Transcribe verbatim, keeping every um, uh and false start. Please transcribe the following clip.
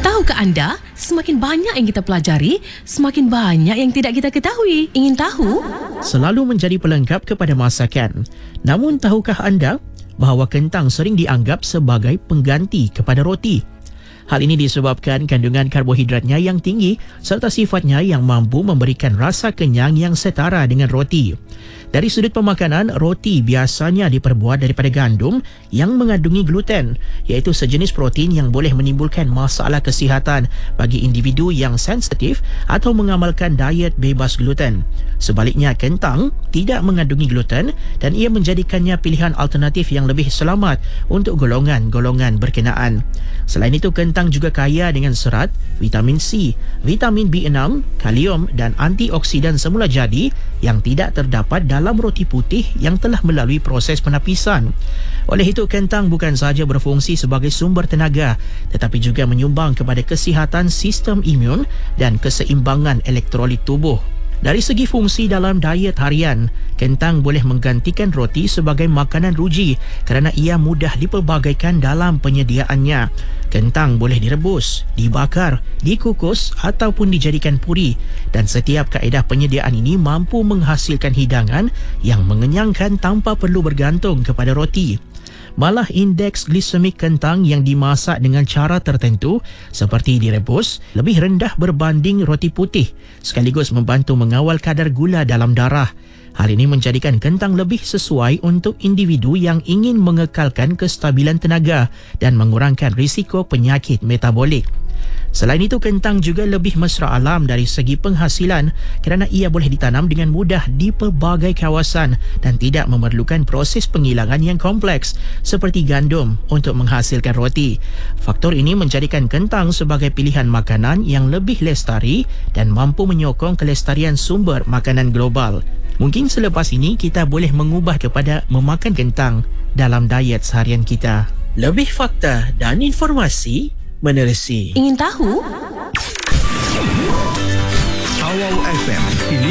Tahukah anda, semakin banyak yang kita pelajari, semakin banyak yang tidak kita ketahui. Ingin tahu? Selalu menjadi pelengkap kepada masakan. Namun tahukah anda bahawa kentang sering dianggap sebagai pengganti kepada roti? Hal ini disebabkan kandungan karbohidratnya yang tinggi serta sifatnya yang mampu memberikan rasa kenyang yang setara dengan roti. Dari sudut pemakanan, roti biasanya diperbuat daripada gandum yang mengandungi gluten, iaitu sejenis protein yang boleh menimbulkan masalah kesihatan bagi individu yang sensitif atau mengamalkan diet bebas gluten. Sebaliknya, kentang tidak mengandungi gluten dan ia menjadikannya pilihan alternatif yang lebih selamat untuk golongan-golongan berkenaan. Selain itu, kentang juga kaya dengan serat, vitamin C, vitamin B enam, kalium dan antioksidan semula jadi yang tidak terdapat dalam roti putih yang telah melalui proses penapisan. Oleh itu, kentang bukan sahaja berfungsi sebagai sumber tenaga tetapi juga menyumbang kepada kesihatan sistem imun dan keseimbangan elektrolit tubuh. Dari segi fungsi dalam diet harian, kentang boleh menggantikan roti sebagai makanan ruji kerana ia mudah dipelbagaikan dalam penyediaannya. Kentang boleh direbus, dibakar, dikukus ataupun dijadikan puri dan setiap kaedah penyediaan ini mampu menghasilkan hidangan yang mengenyangkan tanpa perlu bergantung kepada roti. Malah indeks glisemik kentang yang dimasak dengan cara tertentu seperti direbus lebih rendah berbanding roti putih, sekaligus membantu mengawal kadar gula dalam darah. Hal ini menjadikan kentang lebih sesuai untuk individu yang ingin mengekalkan kestabilan tenaga dan mengurangkan risiko penyakit metabolik. Selain itu, kentang juga lebih mesra alam dari segi penghasilan kerana ia boleh ditanam dengan mudah di pelbagai kawasan dan tidak memerlukan proses pengilangan yang kompleks seperti gandum untuk menghasilkan roti. Faktor ini menjadikan kentang sebagai pilihan makanan yang lebih lestari dan mampu menyokong kelestarian sumber makanan global. Mungkin selepas ini kita boleh mengubah kepada memakan kentang dalam diet seharian kita. Lebih fakta dan informasi menerusi. Ingin tahu? Awal F M.